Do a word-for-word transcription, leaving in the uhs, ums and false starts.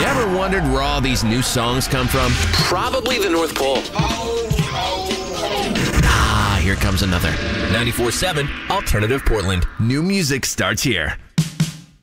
You ever wondered where all these new songs come from? Probably the North Pole. Ah, here comes another. ninety-four point seven Alternative Portland. New music starts here.